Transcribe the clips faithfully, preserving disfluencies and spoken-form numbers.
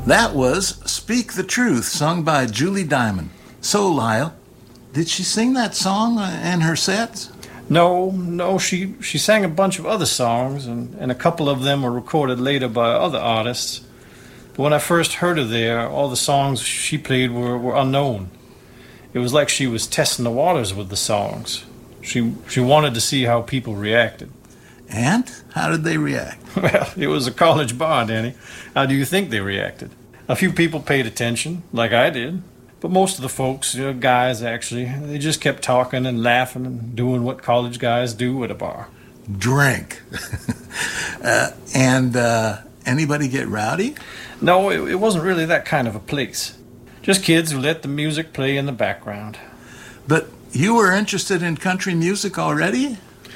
That was Speak the Truth, sung by Julie Diamond. So, Lyle, did she sing that song in her sets? No, no, she, she sang a bunch of other songs, and, and a couple of them were recorded later by other artists. But when I first heard her there, all the songs she played were, were unknown. It was like she was testing the waters with the songs. She, she wanted to see how people reacted. And how did they react? Well, it was a college bar, Danny. How do you think they reacted? A few people paid attention, like I did. But most of the folks, you know, guys actually, they just kept talking and laughing and doing what college guys do at a bar. Drink. uh, and uh, anybody get rowdy? No, it, it wasn't really that kind of a place. Just kids who let the music play in the background. But you were interested in country music already?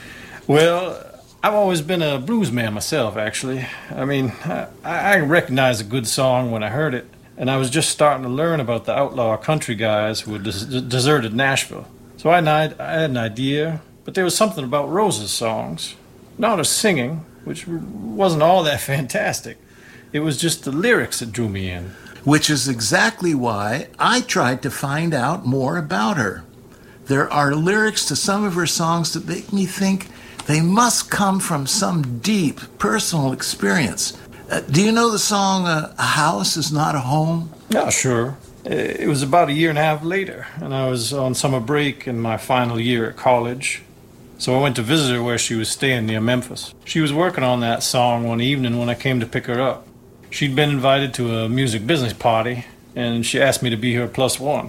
Well, I've always been a blues man myself, actually. I mean, I, I recognized a good song when I heard it, and I was just starting to learn about the outlaw country guys who had des- deserted Nashville. So I, I had an idea, but there was something about Rose's songs. Not her singing, which wasn't all that fantastic. It was just the lyrics that drew me in. Which is exactly why I tried to find out more about her. There are lyrics to some of her songs that make me think they must come from some deep personal experience. Uh, do you know the song, uh, A House Is Not a Home? Yeah, sure. It was about a year and a half later, and I was on summer break in my final year at college. So I went to visit her where she was staying near Memphis. She was working on that song one evening when I came to pick her up. She'd been invited to a music business party, and she asked me to be her plus one.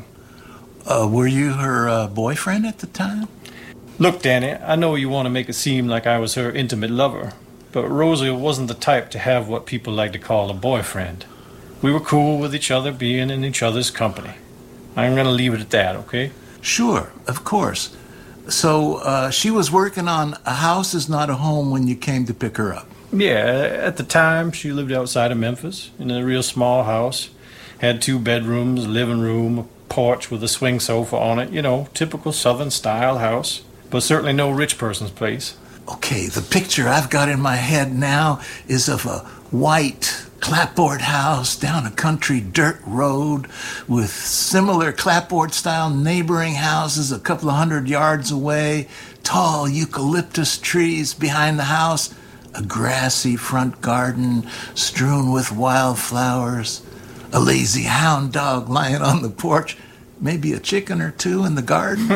Uh, were you her uh, boyfriend at the time? Look, Danny, I know you want to make it seem like I was her intimate lover, but Rosie wasn't the type to have what people like to call a boyfriend. We were cool with each other being in each other's company. I'm going to leave it at that, okay? Sure, of course. So uh, she was working on A House Is Not a Home when you came to pick her up? Yeah, at the time, she lived outside of Memphis in a real small house. Had two bedrooms, a living room, a porch with a swing sofa on it. You know, typical Southern-style house, but certainly no rich person's place. Okay, the picture I've got in my head now is of a white clapboard house down a country dirt road with similar clapboard-style neighboring houses a couple of hundred yards away, tall eucalyptus trees behind the house, a grassy front garden strewn with wildflowers, a lazy hound dog lying on the porch, maybe a chicken or two in the garden.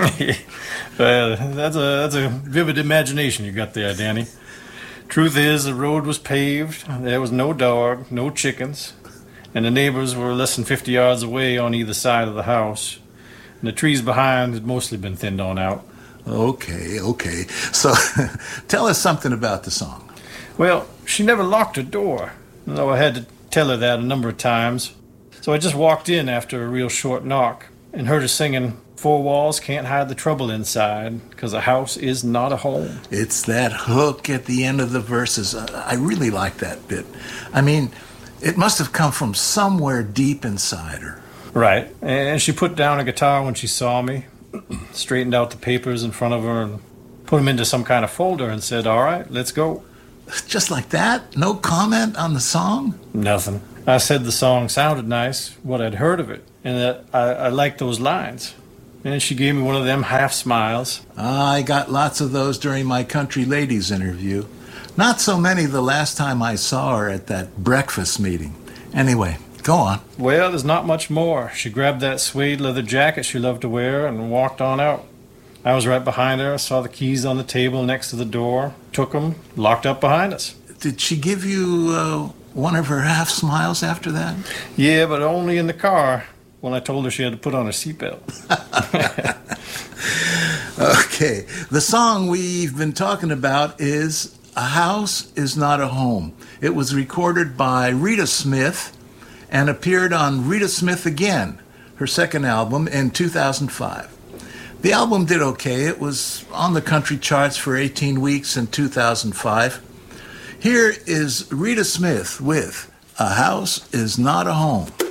Well, that's a that's a vivid imagination you got there, Danny. Truth is, the road was paved, there was no dog, no chickens, and the neighbors were less than fifty yards away on either side of the house, and the trees behind had mostly been thinned on out. Okay, okay. So, tell us something about the song. Well, she never locked her door, though I had to tell her that a number of times. So I just walked in after a real short knock and heard her singing, "Four walls can't hide the trouble inside, 'cause a house is not a home." It's that hook at the end of the verses. I really like that bit. I mean, it must have come from somewhere deep inside her. Right. And she put down a guitar when she saw me, straightened out the papers in front of her and put them into some kind of folder and said, "All right, let's go." Just like that? No comment on the song? Nothing. I said the song sounded nice, what I'd heard of it, and that I, I liked those lines. And she gave me one of them half smiles. I got lots of those during my country ladies interview. Not so many the last time I saw her at that breakfast meeting. Anyway, go on. Well, there's not much more. She grabbed that suede leather jacket she loved to wear and walked on out. I was right behind her, saw the keys on the table next to the door, took them, locked up behind us. Did she give you uh, one of her half smiles after that? Yeah, but only in the car when I told her she had to put on her seatbelt. Okay, the song we've been talking about is A House Is Not a Home. It was recorded by Rita Smith and appeared on Rita Smith Again, her second album, in two thousand five. The album did okay. It was on the country charts for eighteen weeks in two thousand five. Here is Rita Smith with A House Is Not a Home.